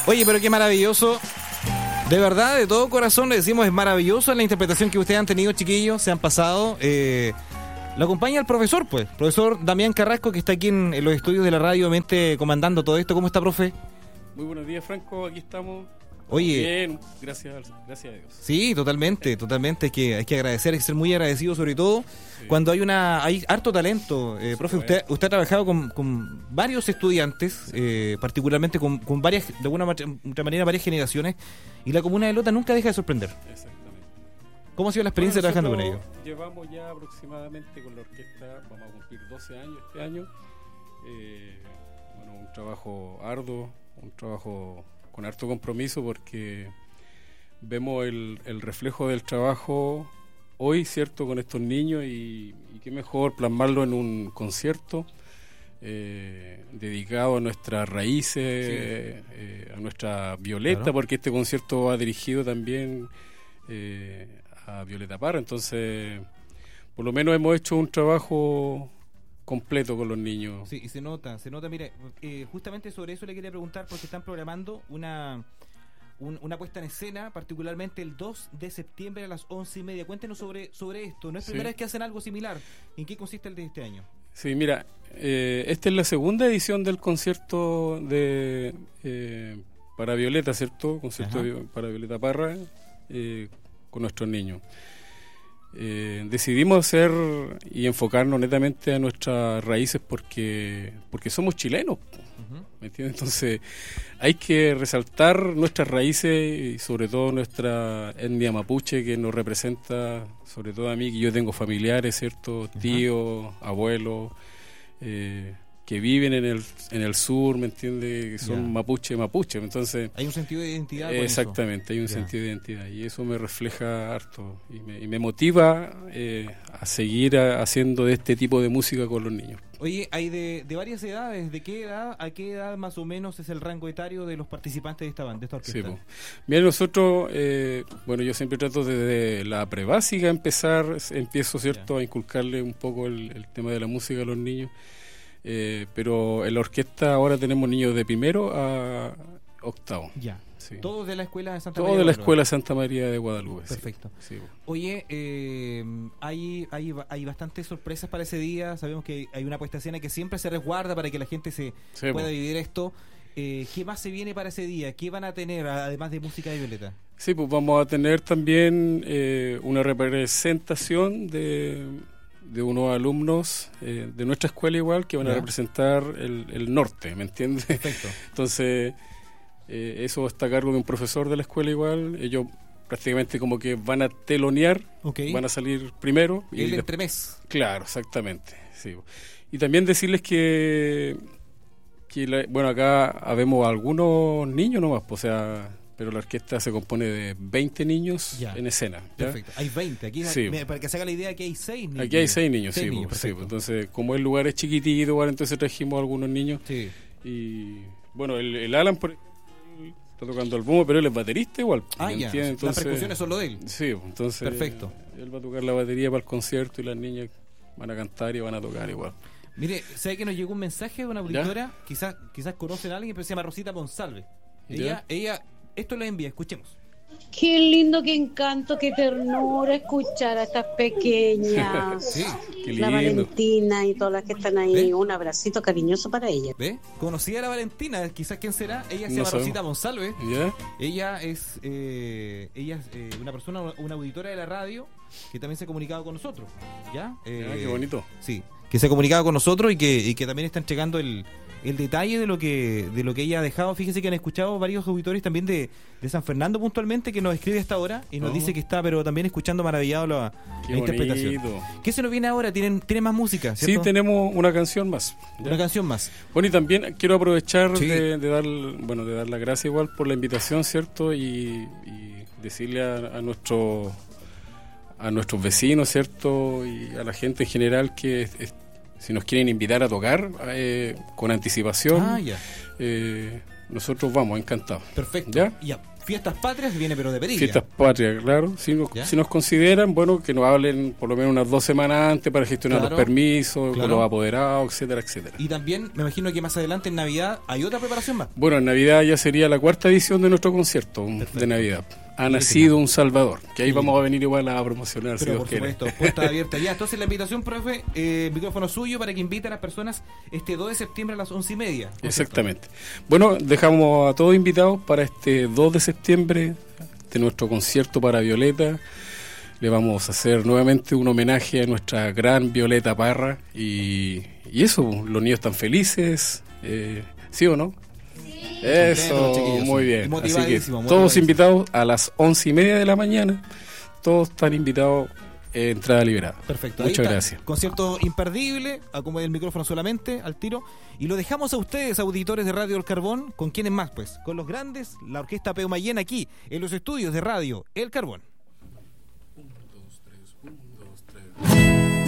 Oye, pero qué maravilloso. De verdad, de todo corazón le decimos, es maravilloso la interpretación que ustedes han tenido, chiquillos, se han pasado. Lo acompaña el profesor, pues. Profesor Damián Carrasco, que está aquí en los estudios de la radio, obviamente comandando todo esto. ¿Cómo está, profe? Muy buenos días, Franco. Aquí estamos. Oye. Bien, gracias a Dios. Sí, totalmente. Hay que agradecer, hay que ser muy agradecido, sobre todo cuando hay harto talento. Profe, usted ha trabajado con varios estudiantes, particularmente con varias, de alguna otra manera, varias generaciones, y la comuna de Lota nunca deja de sorprender. Exactamente. ¿Cómo ha sido la experiencia trabajando con ellos? Llevamos ya aproximadamente con la orquesta, vamos a cumplir 12 años este año. Un trabajo arduo, un trabajo con harto compromiso, porque vemos el reflejo del trabajo hoy, ¿cierto?, con estos niños, y qué mejor plasmarlo en un concierto dedicado a nuestras raíces, a nuestra Violeta, claro, porque este concierto va dirigido también a Violeta Parra. Entonces, por lo menos hemos hecho un trabajo completo con los niños. Sí, y se nota, mire, justamente sobre eso le quería preguntar, porque están programando una puesta en escena, particularmente el 2 de septiembre a las 11:30. Cuéntenos sobre esto. No es primera vez que hacen algo similar. ¿En qué consiste el de este año? Sí, mira, esta es la segunda edición del concierto para Violeta, ¿cierto? Concierto para Violeta Parra, con nuestros niños. Decidimos hacer y enfocarnos netamente a nuestras raíces porque somos chilenos, ¿me entiendes? Entonces hay que resaltar nuestras raíces y sobre todo nuestra etnia mapuche, que nos representa, sobre todo a mí, que yo tengo familiares, ¿cierto? Tíos, abuelos, que viven en el sur, ¿me entiendes? Que son mapuche, entonces hay un sentido de identidad. Exactamente, hay un sentido de identidad, y eso me refleja harto y me motiva a seguir haciendo de este tipo de música con los niños. Oye, hay de varias edades. ¿De qué edad a qué edad más o menos es el rango etario de los participantes de esta banda, de esta orquesta? Sí, mira, nosotros, yo siempre trato desde la prebásica empiezo, ¿cierto?, a inculcarle un poco el tema de la música a los niños. Pero en la orquesta ahora tenemos niños de primero a octavo. Ya. Sí. Todos de la escuela de Santa María. Todos de la escuela Santa María de Guadalupe. Perfecto. Sí. Oye, hay bastantes sorpresas para ese día. Sabemos que hay una puesta en escena que siempre se resguarda para que la gente pueda vivir esto. ¿Qué más se viene para ese día? ¿Qué van a tener además de música de Violeta? Sí, pues vamos a tener también una representación de unos alumnos de nuestra escuela igual, que van a representar el norte, ¿me entiendes? Perfecto. Entonces, eso está a cargo de un profesor de la escuela igual. Ellos prácticamente como que van a telonear, van a salir primero. El entremés. Claro, exactamente. Sí. Y también decirles que acá habemos algunos niños nomás, o sea, pero la orquesta se compone de 20 niños en escena. ¿Ya? Perfecto. Hay 20. Aquí, para que se haga la idea, aquí hay 6 niños. Aquí hay 6 niños, sí. Entonces, como el lugar es chiquitito, igual, entonces trajimos algunos niños. Sí. Y bueno, el Alan, por ejemplo, está tocando el bombo, pero él es baterista igual. Ya. Entonces, las percusiones son lo de él. Sí, entonces. Perfecto. Él va a tocar la batería para el concierto y las niñas van a cantar y van a tocar igual. Mire, ¿sabe que nos llegó un mensaje de una auditora? Quizás conocen a alguien, pero se llama Rosita Monsalve. Ella esto lo envía, escuchemos. Qué lindo, qué encanto, qué ternura escuchar a estas pequeñas. Sí, qué lindo. La Valentina y todas las que están ahí. Un abracito cariñoso para ella. ¿Ve? Conocía a la Valentina, quizás quién será. Ella se llama Rosita Monsalve. Ella es una persona, una auditora de la radio que también se ha comunicado con nosotros. ¿Ya? Qué bonito. Sí, que se ha comunicado con nosotros y que también está entregando el detalle de lo que ella ha dejado. Fíjese que han escuchado varios auditores también de San Fernando puntualmente, que nos escribe hasta ahora y nos dice que está pero también escuchando maravillado la interpretación. ¿Qué se nos viene ahora? ¿Tienen más música? ¿Cierto? Sí, tenemos una canción más. Una canción más. Bueno, y también quiero aprovechar de dar las gracias igual por la invitación, ¿cierto? Y decirle a nuestros vecinos, ¿cierto? Y a la gente en general que si nos quieren invitar a tocar con anticipación, nosotros vamos, encantados. Perfecto. ¿Ya? Fiestas Patrias viene pero de perilla. Fiestas Patrias, claro. Si nos consideran, bueno, que nos hablen por lo menos unas 2 semanas antes para gestionar los permisos, con los apoderados, etcétera, etcétera. Y también me imagino que más adelante en Navidad hay otra preparación más. Bueno, en Navidad ya sería la 4ª edición de nuestro concierto de Navidad. Ha nacido un Salvador, que ahí vamos a venir igual a promocionar, si Dios quiere. Por supuesto, puerta abierta ya. Entonces la invitación, profe, micrófono suyo para que invite a las personas este 2 de septiembre a las 11:30. Exactamente. Bueno, dejamos a todos invitados para este 2 de septiembre de nuestro concierto para Violeta. Le vamos a hacer nuevamente un homenaje a nuestra gran Violeta Parra y eso, los niños están felices, ¿sí o no? Eso, muy bien. Así que todos invitados a las 11:30 de la mañana. Todos están invitados, entrada liberada. Perfecto. Muchas gracias. Concierto imperdible, acomode el micrófono solamente, al tiro. Y lo dejamos a ustedes, auditores de Radio El Carbón. ¿Con quiénes más? Pues con los grandes, la Orquesta Peumayén aquí, en los estudios de Radio El Carbón.